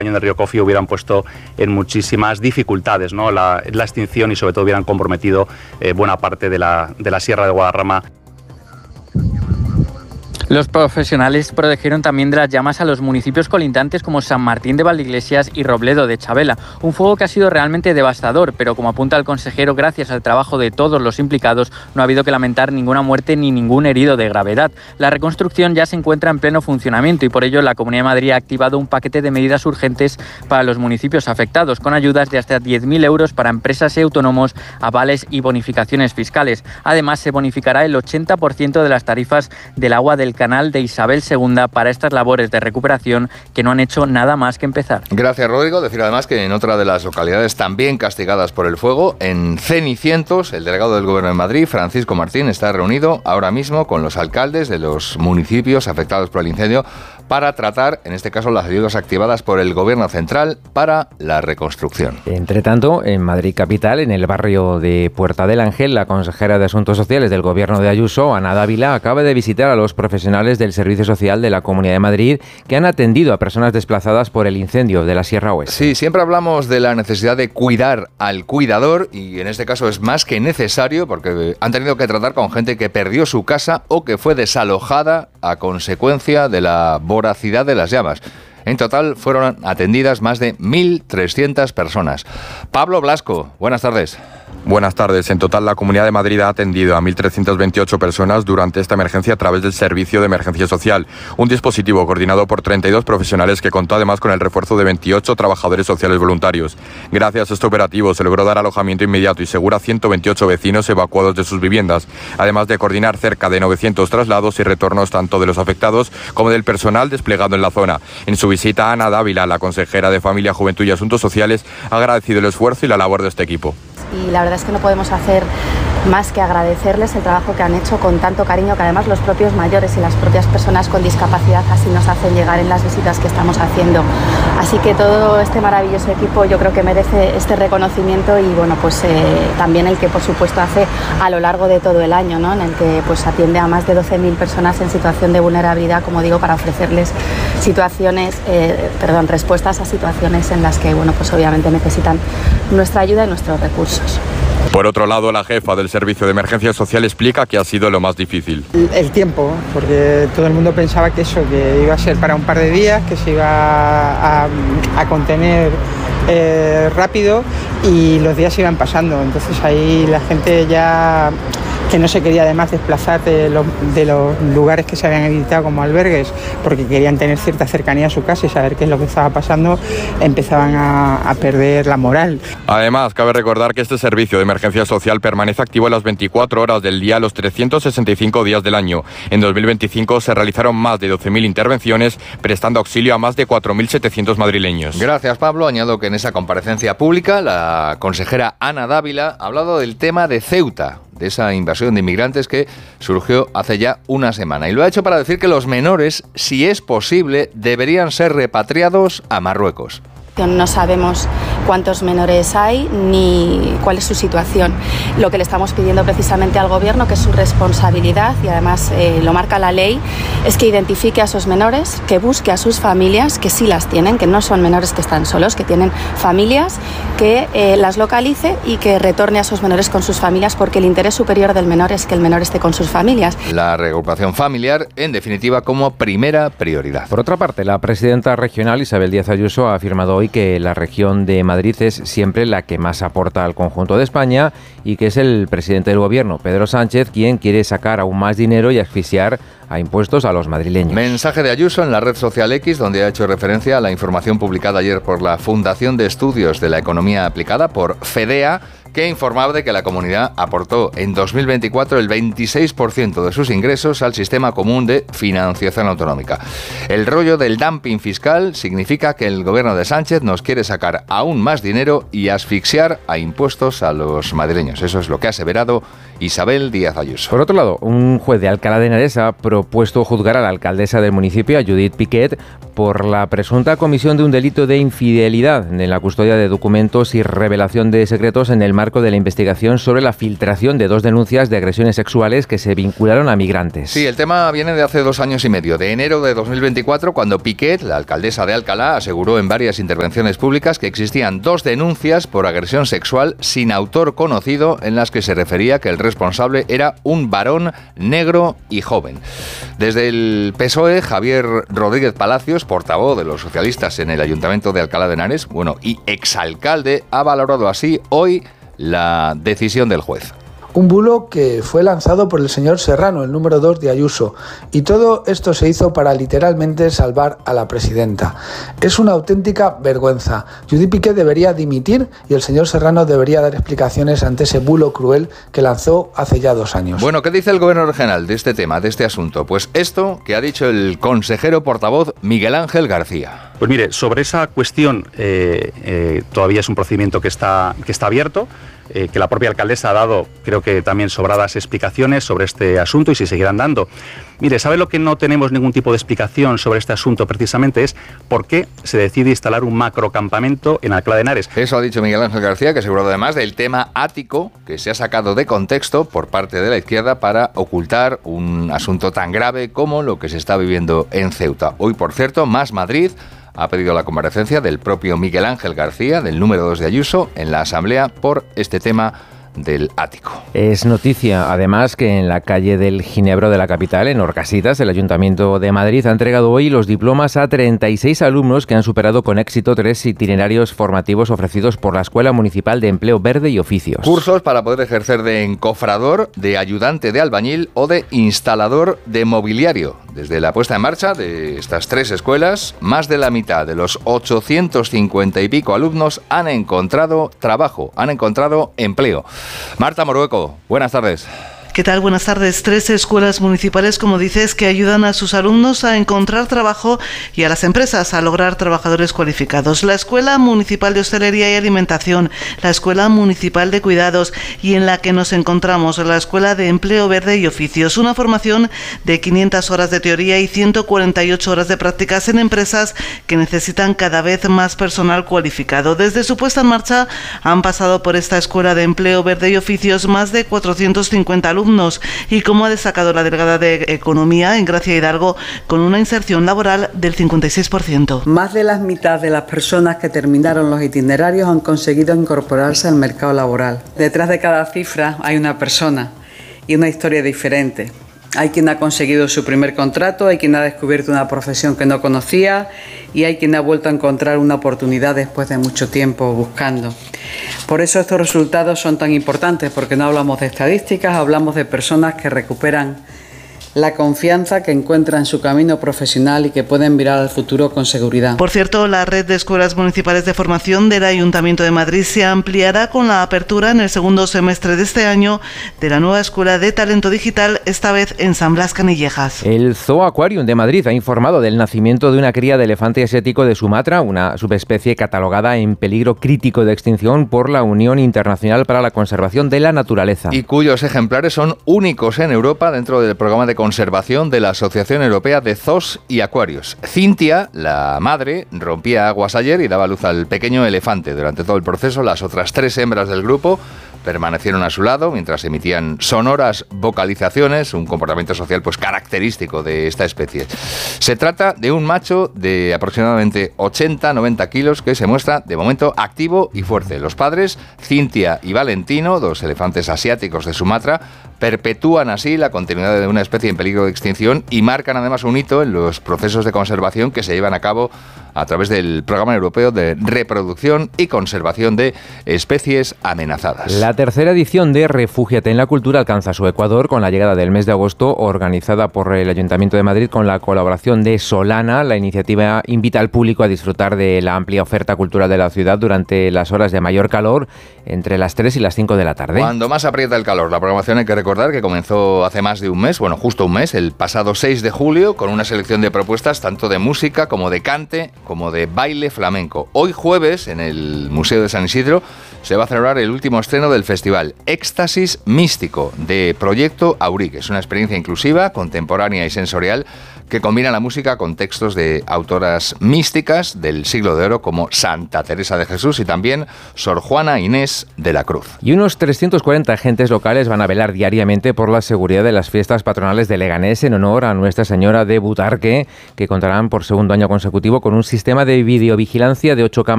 del río Cofi hubieran puesto en muchísimas dificultades, ¿no?, la extinción, y sobre todo hubieran comprometido buena parte de la Sierra de Guadarrama. Los profesionales protegieron también de las llamas a los municipios colindantes como San Martín de Valdeiglesias y Robledo de Chabela. Un fuego que ha sido realmente devastador, pero como apunta el consejero, gracias al trabajo de todos los implicados, no ha habido que lamentar ninguna muerte ni ningún herido de gravedad. La reconstrucción ya se encuentra en pleno funcionamiento y por ello la Comunidad de Madrid ha activado un paquete de medidas urgentes para los municipios afectados, con ayudas de hasta 10.000 euros para empresas y autónomos, avales y bonificaciones fiscales. Además, se bonificará el 80% de las tarifas del agua del canal de Isabel II para estas labores de recuperación que no han hecho nada más que empezar. Gracias, Rodrigo. Decir además que en otra de las localidades también castigadas por el fuego, en Cenicientos, el delegado del Gobierno de Madrid, Francisco Martín, está reunido ahora mismo con los alcaldes de los municipios afectados por el incendio para tratar, en este caso, las ayudas activadas por el Gobierno central para la reconstrucción. Entre tanto, en Madrid capital, en el barrio de Puerta del Ángel, la consejera de Asuntos Sociales del Gobierno de Ayuso, Ana Dávila, acaba de visitar a los profesionales del Servicio Social de la Comunidad de Madrid que han atendido a personas desplazadas por el incendio de la Sierra Oeste. Sí, siempre hablamos de la necesidad de cuidar al cuidador y en este caso es más que necesario porque han tenido que tratar con gente que perdió su casa o que fue desalojada a consecuencia de la voracidad de las llamas. En total fueron atendidas más de 1.300 personas. Pablo Blasco, buenas tardes. Buenas tardes. En total, la Comunidad de Madrid ha atendido a 1.328 personas durante esta emergencia a través del Servicio de Emergencia Social, un dispositivo coordinado por 32 profesionales que contó además con el refuerzo de 28 trabajadores sociales voluntarios. Gracias a este operativo se logró dar alojamiento inmediato y seguro a 128 vecinos evacuados de sus viviendas, además de coordinar cerca de 900 traslados y retornos tanto de los afectados como del personal desplegado en la zona. En su visita, Ana Dávila, la consejera de Familia, Juventud y Asuntos Sociales, ha agradecido el esfuerzo y la labor de este equipo. Y la verdad es que no podemos hacer más que agradecerles el trabajo que han hecho con tanto cariño, que además los propios mayores y las propias personas con discapacidad así nos hacen llegar en las visitas que estamos haciendo. Así que todo este maravilloso equipo yo creo que merece este reconocimiento y bueno, pues también el que por supuesto hace a lo largo de todo el año, ¿no?, en el que pues atiende a más de 12.000 personas en situación de vulnerabilidad, como digo, para ofrecerles respuestas a situaciones en las que bueno, pues obviamente necesitan nuestra ayuda y nuestros recursos. Por otro lado, la jefa del Servicio de Emergencia Social explica que ha sido lo más difícil. El tiempo, porque todo el mundo pensaba que iba a ser para un par de días, que se iba a contener rápido y los días iban pasando. Entonces ahí la gente ya, que no se quería además desplazar de los lugares que se habían habilitado como albergues, porque querían tener cierta cercanía a su casa y saber qué es lo que estaba pasando, empezaban a perder la moral. Además, cabe recordar que este servicio de emergencia social permanece activo las 24 horas del día, los 365 días del año. En 2025 se realizaron más de 12.000 intervenciones, prestando auxilio a más de 4.700 madrileños. Gracias, Pablo. Añado que en esa comparecencia pública, la consejera Ana Dávila ha hablado del tema de Ceuta, de esa invasión de inmigrantes que surgió hace ya una semana. Y lo ha hecho para decir que los menores, si es posible, deberían ser repatriados a Marruecos. No sabemos cuántos menores hay ni cuál es su situación. Lo que le estamos pidiendo precisamente al Gobierno, que es su responsabilidad y además lo marca la ley, es que identifique a esos menores, que busque a sus familias, que sí las tienen, que no son menores que están solos, que tienen familias, que las localice y que retorne a esos menores con sus familias, porque el interés superior del menor es que el menor esté con sus familias. La reagrupación familiar, en definitiva, como primera prioridad. Por otra parte, la presidenta regional Isabel Díaz Ayuso ha afirmado hoy que la región de Madrid es siempre la que más aporta al conjunto de España y que es el presidente del Gobierno, Pedro Sánchez, quien quiere sacar aún más dinero y asfixiar a impuestos a los madrileños. Mensaje de Ayuso en la red social X, donde ha hecho referencia a la información publicada ayer por la Fundación de Estudios de la Economía Aplicada, por FEDEA, que informaba de que la comunidad aportó en 2024 el 26% de sus ingresos al sistema común de financiación autonómica. El rollo del dumping fiscal significa que el gobierno de Sánchez nos quiere sacar aún más dinero y asfixiar a impuestos a los madrileños. Eso es lo que ha aseverado Isabel Díaz Ayuso. Por otro lado, un juez de Alcalá de Henares ha propuesto juzgar a la alcaldesa del municipio, a Judith Piquet, por la presunta comisión de un delito de infidelidad en la custodia de documentos y revelación de secretos en el marco de la investigación sobre la filtración de 2 denuncias de agresiones sexuales que se vincularon a migrantes. Sí, el tema viene de hace 2 años y medio, de enero de 2024, cuando Piquet, la alcaldesa de Alcalá, aseguró en varias intervenciones públicas que existían 2 denuncias por agresión sexual sin autor conocido en las que se refería que el responsable era un varón negro y joven. Desde el PSOE, Javier Rodríguez Palacios, portavoz de los socialistas en el Ayuntamiento de Alcalá de Henares, y exalcalde, ha valorado así hoy la decisión del juez. Un bulo que fue lanzado por el señor Serrano, el número 2 de Ayuso, y todo esto se hizo para literalmente salvar a la presidenta. Es una auténtica vergüenza. Judit Piquet debería dimitir y el señor Serrano debería dar explicaciones ante ese bulo cruel que lanzó hace ya 2 años. Bueno, ¿qué dice el Gobierno regional de este tema, de este asunto? Pues esto que ha dicho el consejero portavoz Miguel Ángel García. Pues mire, sobre esa cuestión todavía es un procedimiento que está abierto. Que la propia alcaldesa ha dado, creo que también sobradas explicaciones sobre este asunto y se seguirán dando. Mire, ¿sabe lo que no tenemos ningún tipo de explicación sobre este asunto precisamente? Es por qué se decide instalar un macrocampamento en Alcalá de Henares. Eso ha dicho Miguel Ángel García, que aseguró además del tema ático que se ha sacado de contexto por parte de la izquierda para ocultar un asunto tan grave como lo que se está viviendo en Ceuta. Hoy, por cierto, Más Madrid ha pedido la comparecencia del propio Miguel Ángel García, del número 2 de Ayuso, en la Asamblea por este tema del ático. Es noticia, además, que en la calle del Ginebro de la capital, en Orcasitas, el Ayuntamiento de Madrid ha entregado hoy los diplomas a 36 alumnos que han superado con éxito 3 itinerarios formativos ofrecidos por la Escuela Municipal de Empleo Verde y Oficios. Cursos para poder ejercer de encofrador, de ayudante de albañil o de instalador de mobiliario. Desde la puesta en marcha de estas 3 escuelas, más de la mitad de los 850 y pico alumnos han encontrado trabajo, han encontrado empleo. Marta Morueco, buenas tardes. ¿Qué tal? Buenas tardes. 3 escuelas municipales, como dices, que ayudan a sus alumnos a encontrar trabajo y a las empresas a lograr trabajadores cualificados. La Escuela Municipal de Hostelería y Alimentación, la Escuela Municipal de Cuidados y en la que nos encontramos, la Escuela de Empleo Verde y Oficios. Una formación de 500 horas de teoría y 148 horas de prácticas en empresas que necesitan cada vez más personal cualificado. Desde su puesta en marcha han pasado por esta Escuela de Empleo Verde y Oficios más de 450 alumnos. Y como ha destacado la delegada de Economía en Gracia Hidalgo, con una inserción laboral del 56%. Más de la mitad de las personas que terminaron los itinerarios han conseguido incorporarse al mercado laboral. Detrás de cada cifra hay una persona y una historia diferente. Hay quien ha conseguido su primer contrato, hay quien ha descubierto una profesión que no conocía y hay quien ha vuelto a encontrar una oportunidad después de mucho tiempo buscando. Por eso estos resultados son tan importantes, porque no hablamos de estadísticas, hablamos de personas que recuperan la confianza que encuentran en su camino profesional y que pueden mirar al futuro con seguridad. Por cierto, la red de escuelas municipales de formación del Ayuntamiento de Madrid se ampliará con la apertura en el segundo semestre de este año de la nueva Escuela de Talento Digital, esta vez en San Blas Canillejas. El Zoo Aquarium de Madrid ha informado del nacimiento de una cría de elefante asiático de Sumatra, una subespecie catalogada en peligro crítico de extinción por la Unión Internacional para la Conservación de la Naturaleza. Y cuyos ejemplares son únicos en Europa dentro del programa de conservación de la Asociación Europea de Zoos y Acuarios. Cintia, la madre, rompía aguas ayer y daba luz al pequeño elefante. Durante todo el proceso, las otras 3 hembras del grupo permanecieron a su lado mientras emitían sonoras vocalizaciones, un comportamiento social pues característico de esta especie. Se trata de un macho de aproximadamente 80-90 kilos que se muestra de momento activo y fuerte. Los padres, Cintia y Valentino, 2 elefantes asiáticos de Sumatra, perpetúan así la continuidad de una especie en peligro de extinción y marcan además un hito en los procesos de conservación que se llevan a cabo a través del Programa Europeo de Reproducción y Conservación de Especies Amenazadas. La tercera edición de Refúgiate en la Cultura alcanza su ecuador con la llegada del mes de agosto, organizada por el Ayuntamiento de Madrid con la colaboración de Solana. La iniciativa invita al público a disfrutar de la amplia oferta cultural de la ciudad durante las horas de mayor calor, entre las 3 y las 5 de la tarde. Cuando más aprieta el calor, la programación hay que recordar que comenzó hace más de un mes, bueno, justo un mes, el pasado 6 de julio, con una selección de propuestas tanto de música como de cante, como de baile flamenco. Hoy jueves, en el Museo de San Isidro, se va a celebrar el último estreno del festival, Éxtasis Místico, de Proyecto Auric. Es una experiencia inclusiva, contemporánea y sensorial que combina la música con textos de autoras místicas del siglo de oro como Santa Teresa de Jesús y también Sor Juana Inés de la Cruz. Y unos 340 agentes locales van a velar diariamente por la seguridad de las fiestas patronales de Leganés en honor a Nuestra Señora de Butarque, que contarán por segundo año consecutivo con un sistema de videovigilancia de 8 cámaras